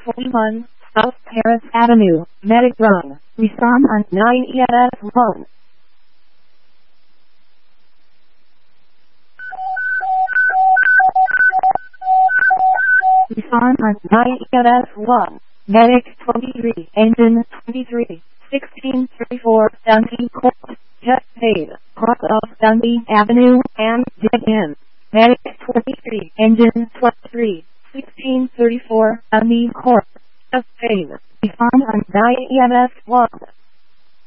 41, South Paris Avenue, Medic Run, Risson on 9 ES1. Risson on 9 ES1, Medic 23, Engine 23, 1634, Dundee Court, Jet Paid, cross of Dundee Avenue, and dig in. Medic 23, Engine 23, 1634, Dundee Court, Jet Paid, Risson on 9 ES1.